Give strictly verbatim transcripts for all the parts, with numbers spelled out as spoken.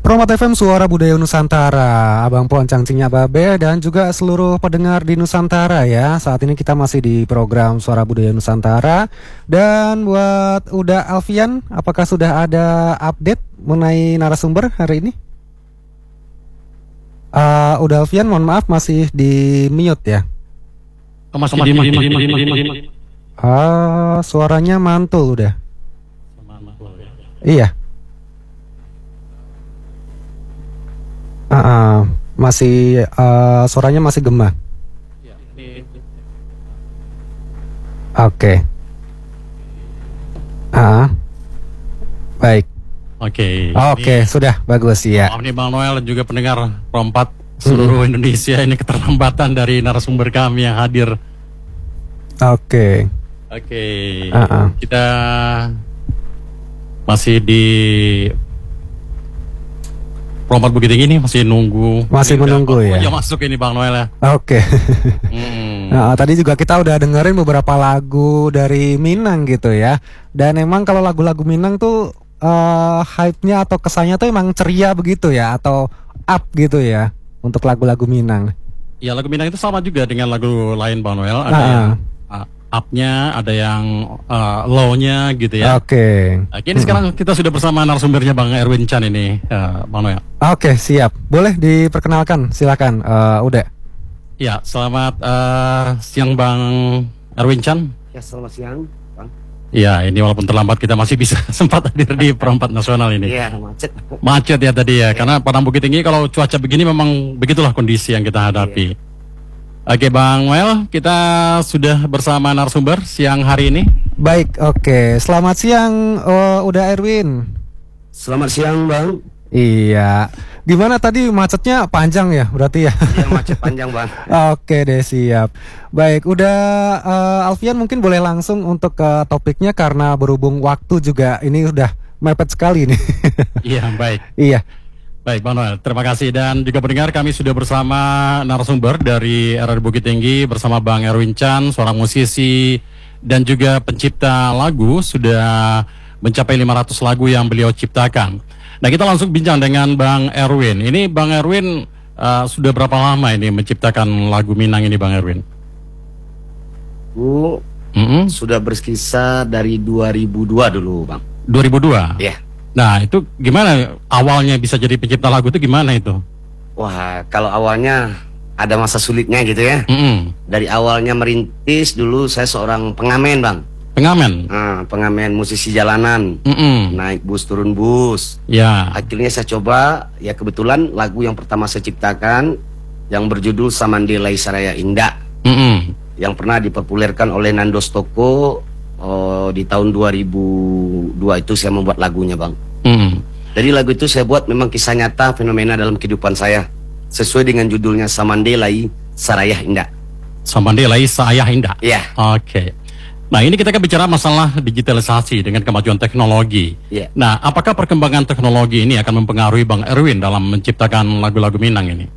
Promat F M Suara Budaya Nusantara, Abang Pon Cangcingnya Babe dan juga seluruh pendengar di Nusantara ya. Saat ini kita masih di program Suara Budaya Nusantara. Dan buat Uda Alfian, apakah sudah ada update mengenai narasumber hari ini? Uh, Uda Alfian, mohon maaf masih di mute ya. Oh, masih di mute. Ah, suaranya mantul udah. Iya. Uh, uh, masih uh, suaranya masih gema. Oke. Okay. Uh, baik. Oke. Okay. Oke, okay, sudah bagus ya. Maaf nih Bang Noel dan juga pendengar Perempat seluruh hmm. Indonesia, ini keterlambatan dari narasumber kami yang hadir. Oke. Okay. Oke. Okay. Uh, uh. Kita masih di Perempat Bukit Tinggi nih, masih nunggu. Masih menunggu ya. Ya masuk ini Bang Noel ya. Oke. Okay. hmm. Nah, tadi juga kita udah dengerin beberapa lagu dari Minang gitu ya. Dan emang kalau lagu-lagu Minang tuh uh, hype-nya atau kesannya tuh emang ceria begitu ya, atau up gitu ya untuk lagu-lagu Minang. Ya, lagu Minang itu sama juga dengan lagu lain Bang Noel. Ada uh. yang uh, up-nya, ada yang uh, low-nya gitu ya. Oke. Okay. Oke, ini sekarang kita sudah bersama narasumbernya Bang Erwin Chan ini, uh, Bang Noel. Oke, okay, siap. Boleh diperkenalkan, silakan. Uh, udah. Ya, selamat uh, siang Bang Erwin Chan. Ya, selamat siang Bang. Ya, ini walaupun terlambat kita masih bisa sempat hadir di Perempat Nasional ini. Iya, macet. Macet ya tadi ya, ya. Karena Padang Bukit Tinggi kalau cuaca begini memang begitulah kondisi yang kita hadapi. Ya. Oke Bang Noel, kita sudah bersama narasumber siang hari ini. Baik, oke. Selamat siang, uh, udah Erwin. Selamat siang Bang. Iya. Gimana tadi macetnya panjang ya berarti ya? Iya, macet panjang Bang. Oke deh, siap. Baik, udah uh, Alfian mungkin boleh langsung untuk ke topiknya karena berhubung waktu juga ini udah mepet sekali nih. Iya, baik. Iya. Baik Bang Noel, terima kasih. Dan juga pendengar, kami sudah bersama narasumber dari R R Bukit Tinggi bersama Bang Erwin Chan, seorang musisi dan juga pencipta lagu, sudah mencapai lima ratus lagu yang beliau ciptakan. Nah, kita langsung bincang dengan Bang Erwin. Ini Bang Erwin uh, sudah berapa lama ini menciptakan lagu Minang ini Bang Erwin? Bu, mm-hmm. sudah berkisar dari dua ribu dua dulu Bang. dua ribu dua? Iya. Yeah. Nah, itu gimana awalnya bisa jadi pencipta lagu itu gimana itu? Wah, kalau awalnya ada masa sulitnya gitu ya. Mm-hmm. Dari awalnya merintis dulu saya seorang pengamen Bang. Pengamen? Nah, pengamen musisi jalanan. Mm-hmm. Naik bus turun bus. Ya. Akhirnya saya coba, ya kebetulan lagu yang pertama saya ciptakan yang berjudul Samandelai Saraya Indah. Mm-hmm. Yang pernah dipopulerkan oleh Nando Stoko. Oh, di tahun dua ribu dua itu saya membuat lagunya Bang. Mm. Jadi lagu itu saya buat memang kisah nyata, fenomena dalam kehidupan saya, sesuai dengan judulnya Samandelai Saraya Indah. Samandelai Saraya Indah. Iya. Oke. Okay. Nah, ini kita kan bicara masalah digitalisasi dengan kemajuan teknologi. Iya. Nah, apakah perkembangan teknologi ini akan mempengaruhi Bang Erwin dalam menciptakan lagu-lagu Minang ini?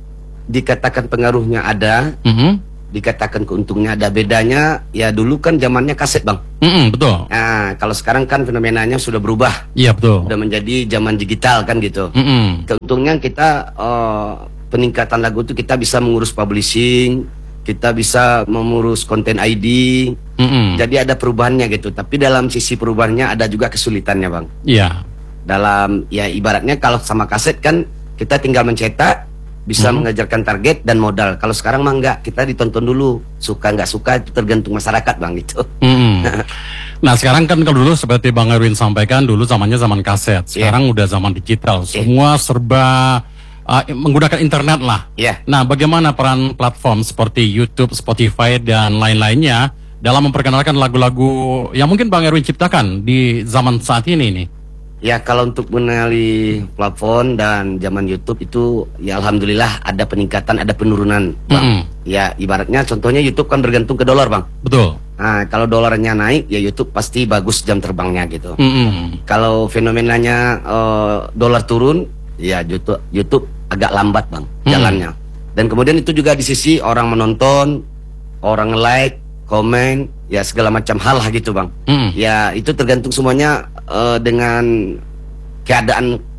Dikatakan pengaruhnya ada. Mm-hmm. Dikatakan keuntungnya ada. Bedanya ya dulu kan zamannya kaset Bang. Mm-hmm, betul. Nah, kalau sekarang kan fenomenanya sudah berubah. Iya, betul. Sudah menjadi zaman digital kan gitu. Mm-hmm. Keuntungnya kita uh, peningkatan lagu itu kita bisa mengurus publishing, kita bisa mengurus konten I D. Mm-hmm. Jadi ada perubahannya gitu. Tapi dalam sisi perubahannya ada juga kesulitannya Bang. Iya. Dalam ya ibaratnya kalau sama kaset kan kita tinggal mencetak, bisa hmm. mengajarkan target dan modal. Kalau sekarang mah enggak, kita ditonton dulu. Suka nggak suka itu tergantung masyarakat Bang gitu. Hmm. Nah, sekarang kan kalau dulu seperti Bang Erwin sampaikan, dulu zamannya zaman kaset. Sekarang yeah. udah zaman digital. Yeah. Semua serba uh, menggunakan internet lah. Yeah. Nah, bagaimana peran platform seperti YouTube, Spotify dan lain-lainnya dalam memperkenalkan lagu-lagu yang mungkin Bang Erwin ciptakan di zaman saat ini nih? Ya, kalau untuk mengenali platform dan zaman YouTube itu ya alhamdulillah ada peningkatan, ada penurunan Bang. Mm-hmm. Ya ibaratnya contohnya YouTube kan bergantung ke dolar Bang. Betul. Nah, kalau dolarnya naik ya YouTube pasti bagus jam terbangnya gitu. Mm-hmm. Kalau fenomenanya uh, dolar turun ya YouTube, YouTube agak lambat Bang mm-hmm. jalannya. Dan kemudian itu juga di sisi orang menonton, orang like, komen, ya segala macam hal lah gitu Bang. Mm. Ya itu tergantung semuanya uh, dengan keadaan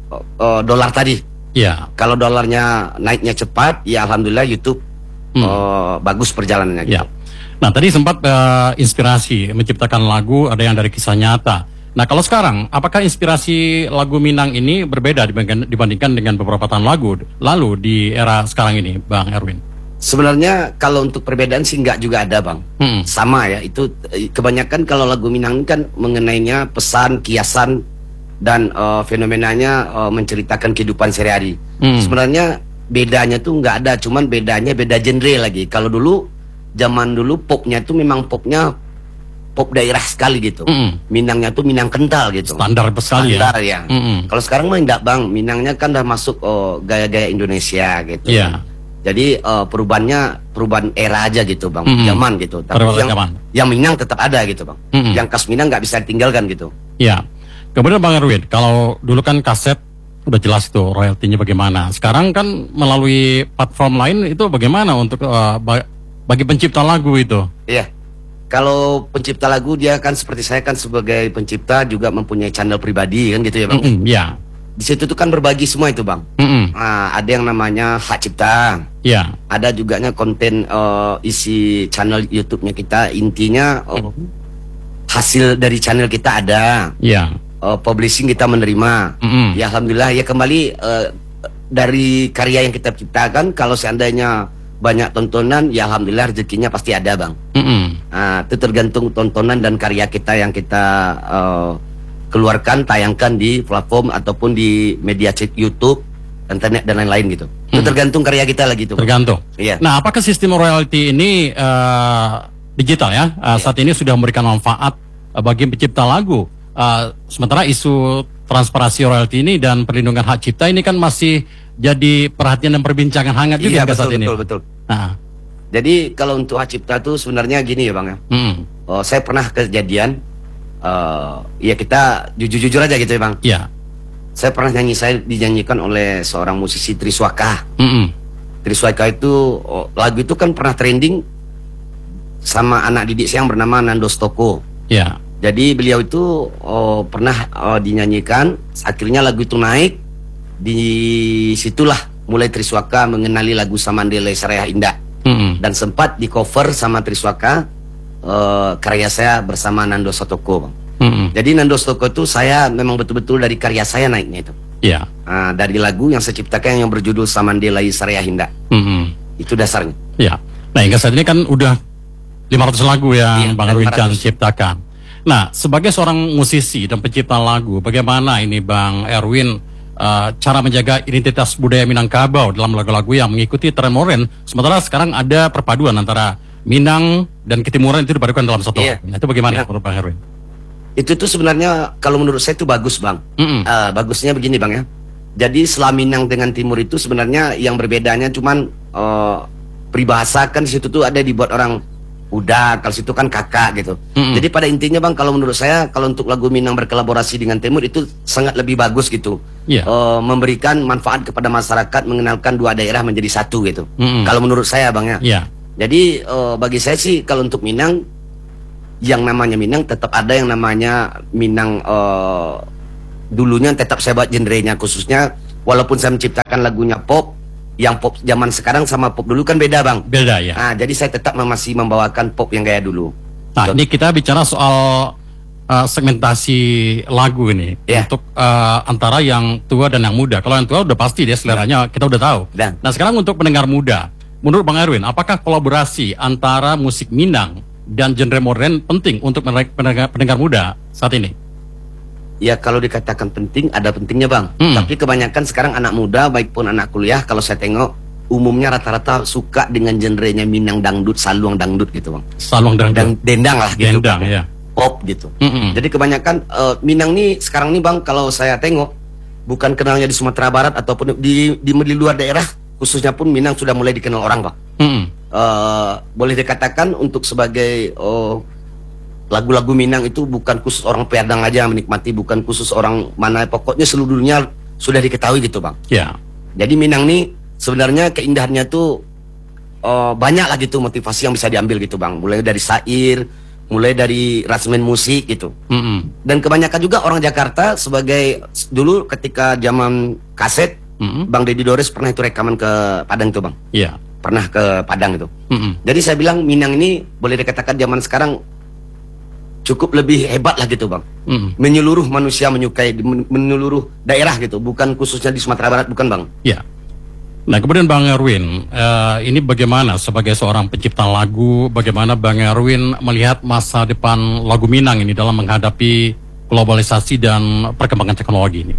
uh, dolar tadi. Ya. Kalau dolarnya naiknya cepat, ya alhamdulillah YouTube hmm. uh, bagus perjalanannya. Gitu. Ya. Nah tadi sempat uh, inspirasi menciptakan lagu, ada yang dari kisah nyata. Nah kalau sekarang, apakah inspirasi lagu Minang ini berbeda dibandingkan, dibandingkan dengan beberapa tahun lagu lalu di era sekarang ini, Bang Erwin? Sebenarnya kalau untuk perbedaan sih nggak juga ada, Bang. Hmm. Sama ya, itu kebanyakan kalau lagu Minang kan mengenainya pesan, kiasan, dan uh, fenomenanya uh, menceritakan kehidupan sehari-hari. Hmm. Sebenarnya bedanya tuh nggak ada, cuman bedanya beda genre lagi. Kalau dulu, zaman dulu popnya tuh memang popnya pop daerah sekali gitu. Mm-hmm. Minangnya tuh Minang kental gitu. Standar sekali ya. Standar ya. Mm-hmm. Kalau sekarang mah enggak, Bang. Minangnya kan udah masuk oh, gaya-gaya Indonesia gitu. Iya. Yeah. Jadi uh, perubahannya perubahan era aja gitu, Bang. Mm-hmm. Zaman gitu. Tapi Perubahan yang zaman. yang Minang tetap ada gitu, Bang. Mm-hmm. Yang khas Minang nggak bisa ditinggalkan gitu. Iya. Kemudian Bang Erwin, kalau dulu kan kaset udah jelas itu royaltinya bagaimana. Sekarang kan melalui platform lain itu bagaimana untuk uh, bagi pencipta lagu itu? Iya. Kalau pencipta lagu dia kan seperti saya kan sebagai pencipta juga mempunyai channel pribadi kan gitu ya, Bang. Mm-hmm, ya. Di situ tuh kan berbagi semua itu, Bang. Mm-hmm. Nah, ada yang namanya hak cipta. Ya. Ada juga konten uh, isi channel YouTube-nya kita, intinya uh, mm-hmm. hasil dari channel kita ada. Ya. Uh, publishing kita menerima. Mm-hmm. Ya alhamdulillah ya kembali uh, dari karya yang kita ciptakan, kalau seandainya banyak tontonan, ya alhamdulillah rezekinya pasti ada, Bang. Mm-hmm. Nah, itu tergantung tontonan dan karya kita yang kita uh, keluarkan, tayangkan di platform ataupun di media chat YouTube, internet dan lain-lain gitu. Mm-hmm. Itu tergantung karya kita lagi tuh. Tergantung. Iya. Nah, apakah sistem royalti ini uh, digital ya? Uh, iya. Saat ini sudah memberikan manfaat uh, bagi pencipta lagu. Uh, sementara isu transparansi royalti ini dan perlindungan hak cipta ini kan masih jadi perhatian dan perbincangan hangat juga iya, betul, saat ini. Betul, betul. Nah. Jadi kalau untuk hak cipta tuh sebenarnya gini ya, Bang ya. Hmm. Oh, saya pernah kejadian, uh, ya kita jujur-jujur aja gitu ya, Bang. Iya. Saya pernah nyanyi, saya dinyanyikan oleh seorang musisi Triswaka. Hmm. Triswaka itu oh, lagu itu kan pernah trending sama anak didik saya yang bernama Nando Stoko. Iya. Jadi beliau itu oh, pernah oh, dinyanyikan, akhirnya lagu itu naik. Di situlah mulai Triswaka mengenali lagu Samandele Saraya Indah. Mm-hmm. Dan sempat di cover sama Triswaka uh, karya saya bersama Nando Stoko, Bang. Mm-hmm. Jadi Nando Stoko itu saya memang betul-betul dari karya saya naiknya itu. Iya. Yeah. Uh, dari lagu yang saya ciptakan yang berjudul Samandele Saraya Indah. Mm-hmm. Itu dasarnya. Iya. Yeah. Nah hingga saat ini kan udah lima ratus lagu yang yeah, Bang Erwin ciptakan. Nah sebagai seorang musisi dan pencipta lagu, bagaimana ini Bang Erwin Uh, cara menjaga identitas budaya Minangkabau dalam lagu-lagu yang mengikuti tren modern, sementara sekarang ada perpaduan antara Minang dan Ketimuran itu dipadukan dalam satu iya. lagu. Nah, itu bagaimana menurut Bang Erwin? Itu tuh sebenarnya kalau menurut saya itu bagus, Bang. Mm-hmm. uh, Bagusnya begini, Bang ya. Jadi setelah Minang dengan Timur itu sebenarnya yang berbedanya cuman uh, peribahasa kan di situ tuh ada dibuat orang udah, kalau situ kan kakak gitu. Mm-hmm. Jadi pada intinya, Bang, kalau menurut saya kalau untuk lagu Minang berkolaborasi dengan Timur itu sangat lebih bagus gitu. Yeah. Uh, memberikan manfaat kepada masyarakat, mengenalkan dua daerah menjadi satu gitu. Mm-hmm. Kalau menurut saya, Bang ya. Yeah. Jadi uh, bagi saya sih kalau untuk Minang, yang namanya Minang tetap ada yang namanya Minang uh, dulunya tetap saya buat genrenya, khususnya walaupun saya menciptakan lagunya pop. Yang pop zaman sekarang sama pop dulu kan beda, Bang. Beda ya. Nah, jadi saya tetap masih membawakan pop yang gaya dulu. Nah, so, ini kita bicara soal uh, segmentasi lagu ini yeah. untuk uh, antara yang tua dan yang muda. Kalau yang tua udah pasti dia seleranya yeah. kita udah tahu. Dan. Nah, sekarang untuk pendengar muda, menurut Bang Erwin, apakah kolaborasi antara musik Minang dan genre modern penting untuk pendengar, pendengar muda saat ini? Ya kalau dikatakan penting, ada pentingnya, Bang. Hmm. Tapi kebanyakan sekarang anak muda, baik pun anak kuliah, kalau saya tengok, umumnya rata-rata suka dengan genrenya Minang dangdut, saluang dangdut gitu, Bang. Saluang dangdut. Dan dendang lah gitu. Dendang, ya. Pop gitu. Hmm-hmm. Jadi kebanyakan uh, Minang nih sekarang nih, Bang, kalau saya tengok, bukan kenalnya di Sumatera Barat ataupun di, di, di luar daerah, khususnya pun Minang sudah mulai dikenal orang, Bang. Hmm. Uh, boleh dikatakan untuk sebagai... Uh, lagu-lagu Minang itu bukan khusus orang Padang aja yang menikmati, bukan khusus orang mana, pokoknya seluruh dunia sudah diketahui gitu, Bang. Ya. Yeah. Jadi Minang nih sebenarnya keindahannya tuh uh, banyak lah gitu motivasi yang bisa diambil gitu, Bang. Mulai dari syair, mulai dari rasmen musik gitu. Mm-mm. Dan kebanyakan juga orang Jakarta sebagai dulu ketika zaman kaset, Mm-mm. Bang Deddy Dores pernah itu rekaman ke Padang tuh Bang. Iya. Pernah ke Padang itu. Mm-mm. Jadi saya bilang Minang ini boleh dikatakan zaman sekarang cukup lebih hebat lah gitu Bang. Mm-mm. Menyeluruh manusia menyukai, men- menyeluruh daerah gitu, bukan khususnya di Sumatera Barat, bukan Bang. Iya. Nah kemudian Bang Erwin, eh, ini bagaimana sebagai seorang pencipta lagu, bagaimana Bang Erwin melihat masa depan lagu Minang ini dalam menghadapi globalisasi dan perkembangan teknologi ini?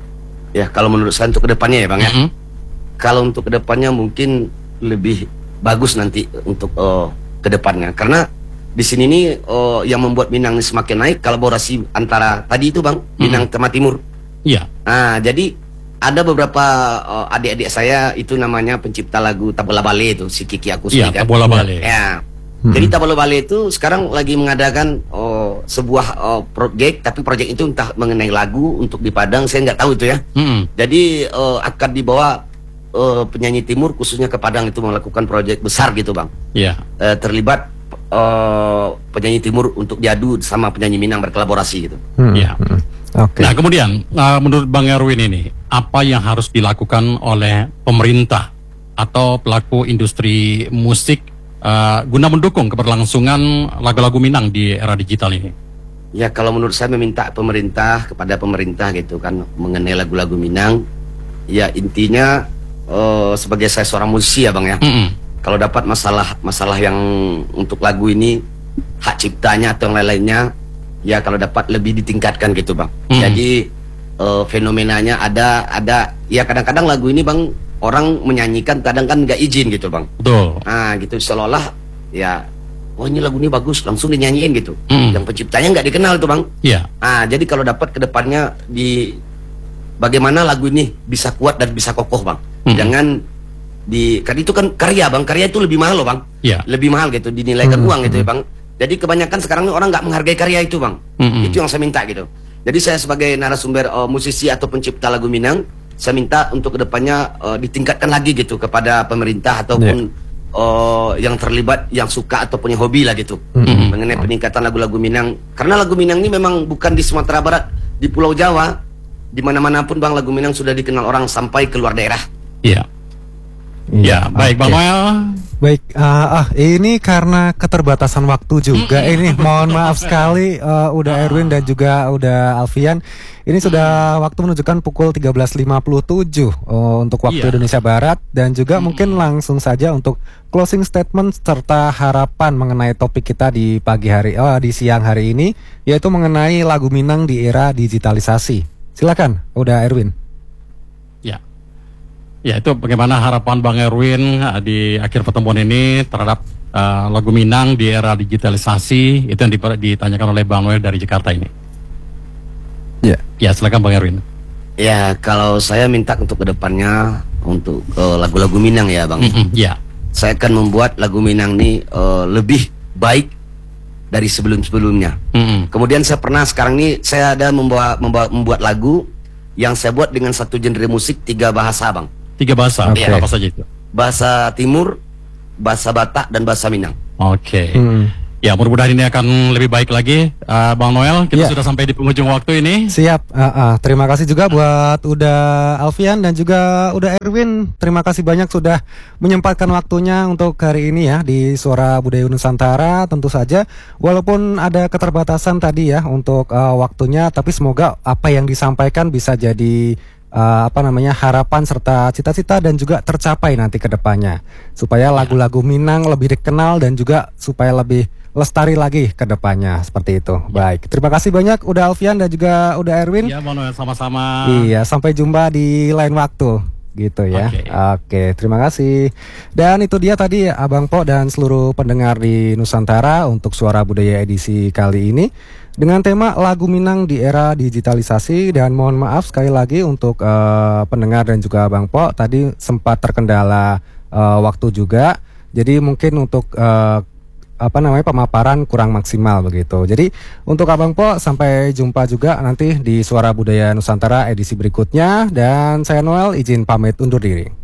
Ya kalau menurut saya untuk kedepannya ya Bang ya. Mm-mm. Kalau untuk kedepannya mungkin lebih bagus nanti untuk uh, kedepannya, karena di sini nih uh, yang membuat Minang ini semakin naik kolaborasi antara tadi itu Bang, Minang Tema Timur. Iya. Nah jadi ada beberapa uh, adik-adik saya itu namanya pencipta lagu Tabola Bale itu si Kiki Akusni Iya, kan. Tabola Bale. Ya. Hmm. Jadi Tabola Bale itu sekarang lagi mengadakan uh, sebuah uh, proyek, tapi proyek itu entah mengenai lagu untuk di Padang, saya nggak tahu itu ya. Mm-mm. Jadi uh, akan dibawa uh, penyanyi timur khususnya ke Padang itu melakukan proyek besar gitu Bang. Iya. Uh, terlibat uh, penyanyi timur untuk diadu sama penyanyi Minang berkolaborasi gitu. Hmm, Iya. hmm. Oke. Nah kemudian uh, menurut Bang Erwin ini apa yang harus dilakukan oleh pemerintah atau pelaku industri musik uh, guna mendukung keberlangsungan lagu-lagu Minang di era digital ini? Ya kalau menurut saya meminta pemerintah kepada pemerintah gitu kan mengenai lagu-lagu Minang. Ya intinya uh, sebagai saya seorang musisi ya Bang ya. Mm-mm. Kalau dapat masalah masalah yang untuk lagu ini hak ciptanya atau yang lain-lainnya, ya kalau dapat lebih ditingkatkan gitu Bang. Mm. Jadi uh, fenomenanya ada ada ya kadang-kadang lagu ini Bang orang menyanyikan kadang kan nggak izin gitu Bang. Betul. Nah gitu seolah ya oh ini lagu ini bagus langsung dinyanyiin gitu. Mm. Yang penciptanya nggak dikenal tuh Bang. Iya. Ah jadi kalau dapat kedepannya di bagaimana lagu ini bisa kuat dan bisa kokoh Bang. Mm. Jangan di kan itu kan karya Bang, karya itu lebih mahal loh Bang. Iya. Lebih mahal gitu dinilaikan Hmm. uang gitu ya Bang. Jadi kebanyakan sekarang ini orang nggak menghargai karya itu Bang. Mm-mm. Itu yang saya minta gitu. Jadi saya sebagai narasumber uh, musisi atau pencipta lagu Minang, saya minta untuk kedepannya uh, ditingkatkan lagi gitu kepada pemerintah ataupun uh, yang terlibat, yang suka ataupun yang hobi lah gitu. Mm-mm. Mengenai peningkatan lagu-lagu Minang. Karena lagu Minang ini memang bukan di Sumatera Barat, di Pulau Jawa, di mana-mana pun Bang lagu Minang sudah dikenal orang sampai keluar daerah. Iya. Ya, baik Bang Oke. Noel. Baik, ah ah, ini karena keterbatasan waktu juga. Ini mohon maaf sekali, eh, udah Erwin dan juga udah Alfian. Ini sudah waktu menunjukkan pukul tiga belas lima puluh tujuh oh, untuk waktu Iya. Indonesia Barat, dan juga mungkin langsung saja untuk closing statement serta harapan mengenai topik kita di pagi hari, oh, di siang hari ini, yaitu mengenai lagu Minang di era digitalisasi. Silakan, udah Erwin. Ya. Ya itu bagaimana harapan Bang Erwin uh, di akhir pertemuan ini terhadap uh, lagu Minang di era digitalisasi, itu yang diper- ditanyakan oleh Bang Noel dari Jakarta ini. Ya. Ya silakan Bang Erwin. Ya kalau saya minta untuk kedepannya untuk uh, lagu-lagu Minang ya Bang. Mm-mm, ya. Saya akan membuat lagu Minang ini uh, lebih baik dari sebelum-sebelumnya. Mm-mm. Kemudian saya pernah sekarang ini saya ada membawa, membawa membuat lagu yang saya buat dengan satu genre musik tiga bahasa Bang. Tiga bahasa, Oke. apa saja itu? Bahasa Timur, bahasa Batak dan bahasa Minang. Oke. Hmm. Ya mudah-mudahan ini akan lebih baik lagi, uh, Bang Noel. Kita Ya. sudah sampai di penghujung waktu ini. Siap, ah, ah. Terima kasih juga buat udah Alfian dan juga udah Erwin. Terima kasih banyak sudah menyempatkan waktunya untuk hari ini ya di Suara Budaya Nusantara. Tentu saja, walaupun ada keterbatasan tadi ya untuk ah, waktunya, tapi semoga apa yang disampaikan bisa jadi ah, apa namanya harapan serta cita-cita dan juga tercapai nanti ke depannya, supaya lagu-lagu Minang lebih dikenal dan juga supaya lebih lestari lagi ke depannya, seperti itu. Baik, terima kasih banyak udah Alfian dan juga udah Erwin. Ya Bang Noel sama-sama. Iya, sampai jumpa di lain waktu gitu ya. Oke. Oke, terima kasih. Dan itu dia tadi Abang Po dan seluruh pendengar di Nusantara untuk Suara Budaya edisi kali ini dengan tema lagu Minang di era digitalisasi. Dan mohon maaf sekali lagi untuk eh, pendengar dan juga Abang Po tadi sempat terkendala eh, waktu juga. Jadi mungkin untuk eh, apa namanya pemaparan kurang maksimal begitu. Jadi untuk Abang Po sampai jumpa juga nanti di Suara Budaya Nusantara edisi berikutnya, dan saya Noel izin pamit undur diri.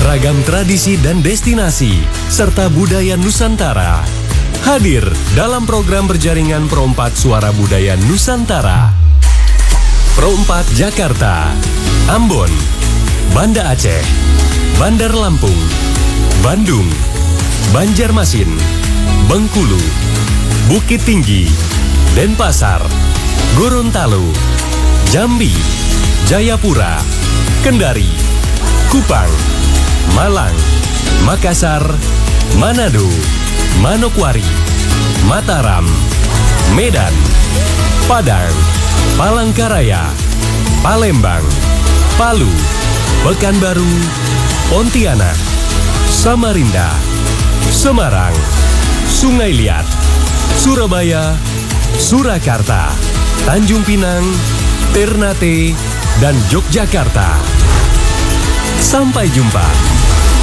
beragam tradisi dan destinasi, serta budaya Nusantara. Hadir dalam program berjaringan Pro empat Suara Budaya Nusantara. Pro empat Jakarta, Ambon, Banda Aceh, Bandar Lampung, Bandung, Banjarmasin, Bengkulu, Bukit Tinggi, Denpasar, Gorontalo, Jambi, Jayapura, Kendari, Kupang, Malang, Makassar, Manado, Manokwari, Mataram, Medan, Padang, Palangkaraya, Palembang, Palu, Pekanbaru, Pontianak, Samarinda, Semarang, Sungai Liat, Surabaya, Surakarta, Tanjung Pinang, Ternate, dan Yogyakarta. Sampai jumpa.